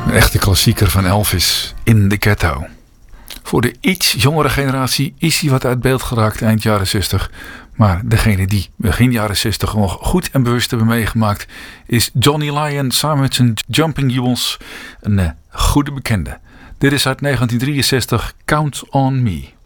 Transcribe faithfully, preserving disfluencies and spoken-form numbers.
Een echte klassieker van Elvis, In the Ghetto. Voor de iets jongere generatie is hij wat uit beeld geraakt eind jaren zestig. Maar degene die begin jaren zestig nog goed en bewust hebben meegemaakt is Johnny Lyon samen met zijn Jumping Jewels. Een uh, goede bekende. Dit is uit negentien drieënzestig, Count on Me.